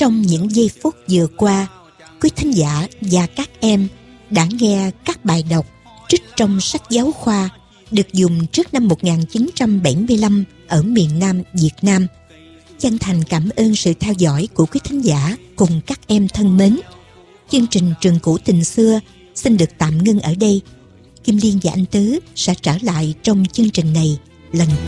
Trong những giây phút vừa qua, quý thính giả và các em đã nghe các bài đọc trích trong sách giáo khoa được dùng trước năm 1975 ở miền Nam Việt Nam. Chân thành cảm ơn sự theo dõi của quý thính giả cùng các em thân mến. Chương trình Trường Cũ Tình Xưa xin được tạm ngưng ở đây. Kim Liên và anh Tứ sẽ trở lại trong chương trình này lần